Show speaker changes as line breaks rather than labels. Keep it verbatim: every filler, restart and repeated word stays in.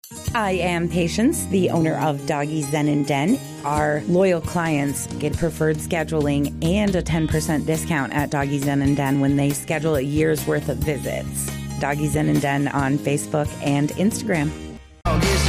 I am Patience, the owner of Doggy Zen and Den. Our loyal clients get preferred scheduling and a ten percent discount at Doggy Zen and Den when they schedule a year's worth of visits. Doggy Zen and Den on Facebook and Instagram.
Dog is